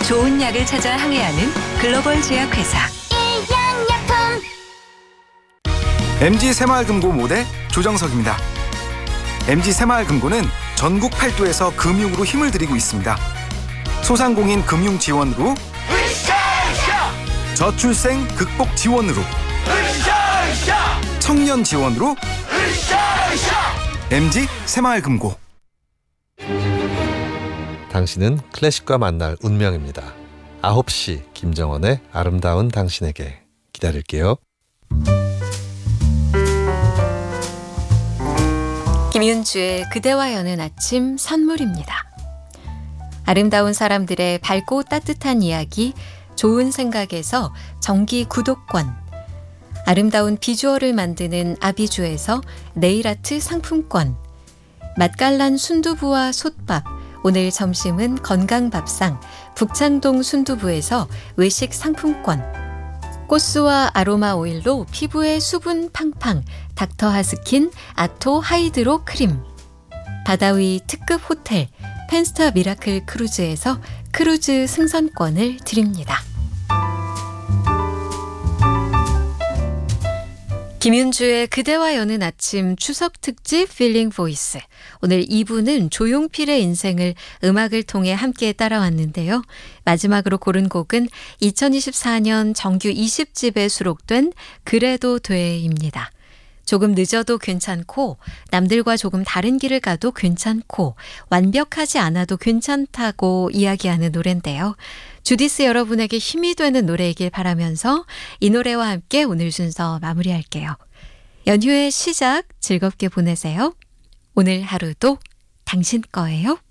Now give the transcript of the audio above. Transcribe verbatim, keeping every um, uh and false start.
좋은 약을 찾아 항해하는 글로벌 제약회사. 일양약품. 엠지 새마을금고 모대 조정석입니다. 엠지 새마을금고는 전국 팔도에서 금융으로 힘을 들이고 있습니다. 소상공인 금융 지원으로, 저출생 극복 지원으로, 청년 지원으로, 엠지 새마을금고. 당신은 클래식과 만날 운명입니다. 아홉 시 김정원의 아름다운 당신에게 기다릴게요. 김윤주의 그대와 여는 아침 선물입니다. 아름다운 사람들의 밝고 따뜻한 이야기, 좋은 생각에서 정기 구독권, 아름다운 비주얼을 만드는 아비주에서 네일아트 상품권, 맛깔난 순두부와 솥밥, 오늘 점심은 건강밥상 북창동 순두부에서 외식 상품권, 꽃수와 아로마 오일로 피부의 수분 팡팡 닥터하스킨 아토 하이드로 크림, 바다위 특급 호텔 펜스타 미라클 크루즈에서 크루즈 승선권을 드립니다. 김윤주의 그대와 여는 아침 추석 특집 필링 보이스. 오늘 이 부는 조용필의 인생을 음악을 통해 함께 따라왔는데요. 마지막으로 고른 곡은 이천이십사 년 정규 이십 집에 수록된 그래도 돼입니다. 조금 늦어도 괜찮고 남들과 조금 다른 길을 가도 괜찮고 완벽하지 않아도 괜찮다고 이야기하는 노래인데요. 주디스 여러분에게 힘이 되는 노래이길 바라면서 이 노래와 함께 오늘 순서 마무리할게요. 연휴의 시작 즐겁게 보내세요. 오늘 하루도 당신 거예요.